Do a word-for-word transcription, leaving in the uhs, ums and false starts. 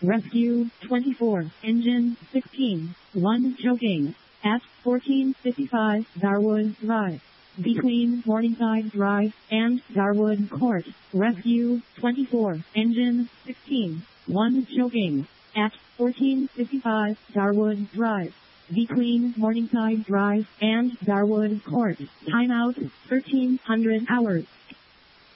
Rescue twenty-four, Engine sixteen, one choking, at fourteen fifty-five Darwood Drive. Between Morningside Drive and Darwood Court. Rescue twenty-four, Engine sixteen, one choking, at fourteen fifty-five Darwood Drive. Between Morningside Drive and Darwood Court. Timeout thirteen hundred hours.